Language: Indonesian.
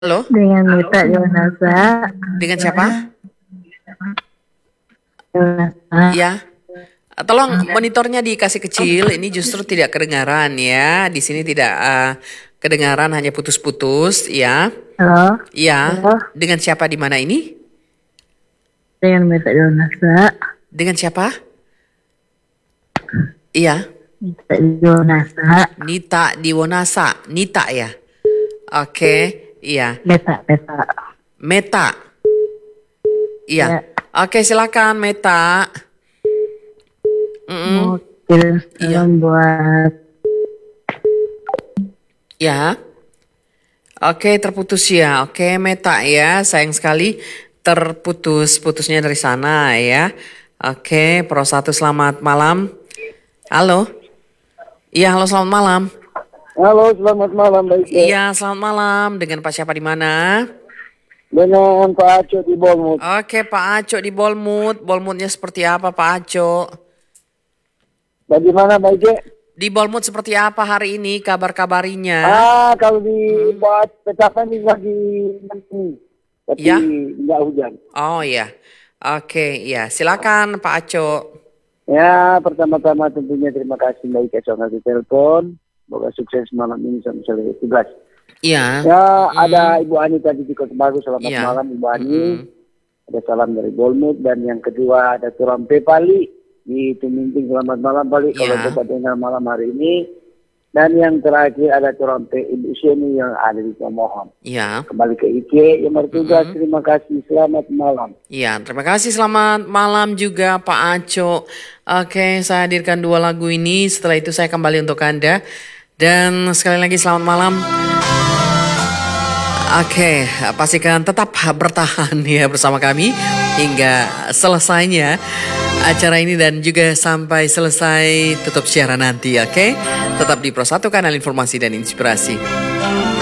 Halo, Dengan Mita Yonasa. dengan siapa? Yonasa. Ya, tolong monitornya dikasih kecil. Ini justru tidak kedengaran ya. Di sini tidak kedengaran, hanya putus-putus ya. Halo. Ya, Halo. dengan siapa di mana ini? Dengan Mita Yonasa. Dengan siapa? Iya, Mita Yonasa. Nita di Wonasa. Nita ya. Oke, iya. Meta. Meta. Iya. Ya, Oke, silakan Meta. mau kirim Iya. salam buat Ya. Oke, terputus ya. Oke, Meta ya. Sayang sekali putusnya dari sana ya. Oke, Pro 1 selamat malam. Halo. Iya, halo selamat malam. Halo, selamat malam, baik. Iya, selamat malam. Dengan Pak siapa di mana? Dengan Pak Aco di Bolmut. Oke, Pak Aco di Bolmut. Bolmutnya seperti apa, Pak Aco? Bagaimana, baik? Di Bolmut seperti apa hari ini kabar-kabarinya? Kalau di buat petakan ini lagi mendung, tapi Ya. nggak hujan. Oh iya. Oke, ya. Silakan Pak Aco. Ya, pertama-tama tentunya terima kasih Mbak Ika soal di telepon. Semoga sukses malam ini sampai selesai tugas. Iya. Ya, ada Ibu Ani tadi di Kota Baru. Selamat Iya. malam Ibu Ani. Ada salam dari Bolmut. Dan yang kedua ada Turam Pali di Tuminting. Selamat malam Pali. Kalau Iya. Bapak dengar malam hari ini. Dan yang terakhir ada Turam Ibu Syeni yang ada di Tomohon. Iya. Kembali ke Ike yang bertugas. Terima kasih. Selamat malam. Iya, terima kasih. Selamat malam juga Pak Aco. Oke, saya hadirkan 2 lagu ini. Setelah itu saya kembali untuk Anda. Dan sekali lagi selamat malam. Oke, pastikan tetap bertahan ya bersama kami hingga selesainya acara ini dan juga sampai selesai tutup siaran nanti, oke? Tetap di Pro 1 Kanal Informasi dan Inspirasi.